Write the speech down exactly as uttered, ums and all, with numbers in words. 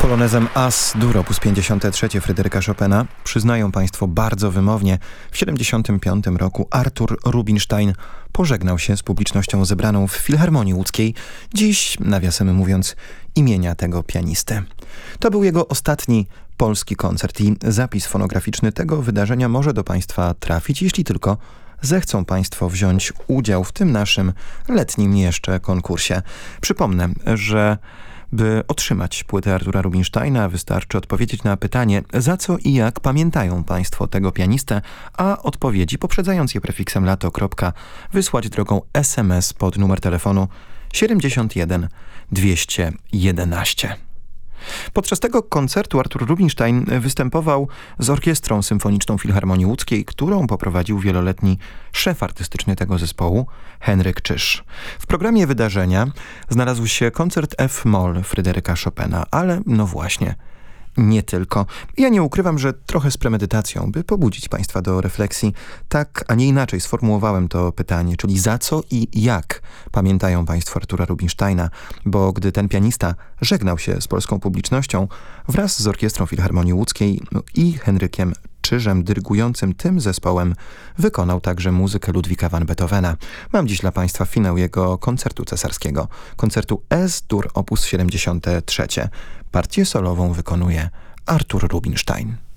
polonezem As-Dur op. pięćdziesiąte trzecie Fryderyka Chopina przyznają Państwo bardzo wymownie. W siedemdziesiątym piątym roku Artur Rubinstein pożegnał się z publicznością zebraną w Filharmonii Łódzkiej. Dziś, nawiasem mówiąc, imienia tego pianisty. To był jego ostatni polski koncert i zapis fonograficzny tego wydarzenia może do Państwa trafić, jeśli tylko zechcą Państwo wziąć udział w tym naszym letnim jeszcze konkursie. Przypomnę, że by otrzymać płytę Artura Rubinsteina, wystarczy odpowiedzieć na pytanie, za co i jak pamiętają Państwo tego pianistę, a odpowiedzi, poprzedzając je prefiksem lato. wysłać drogą es em es pod numer telefonu siedemdziesiąt jeden dwieście jedenaście. Podczas tego koncertu Artur Rubinstein występował z Orkiestrą Symfoniczną Filharmonii Łódzkiej, którą poprowadził wieloletni szef artystyczny tego zespołu, Henryk Czyż. W programie wydarzenia znalazł się koncert F-moll Fryderyka Chopina, ale no właśnie, nie tylko. Ja nie ukrywam, że trochę z premedytacją, by pobudzić Państwa do refleksji, tak, a nie inaczej sformułowałem to pytanie, czyli za co i jak pamiętają Państwo Artura Rubinsteina, bo gdy ten pianista żegnał się z polską publicznością wraz z Orkiestrą Filharmonii Łódzkiej i Henrykiem Czyżem dyrygującym tym zespołem, wykonał także muzykę Ludwika van Beethovena. Mam dziś dla Państwa finał jego koncertu cesarskiego, koncertu Es-Dur op. siedemdziesiąte trzecie. Partię solową wykonuje Artur Rubinstein.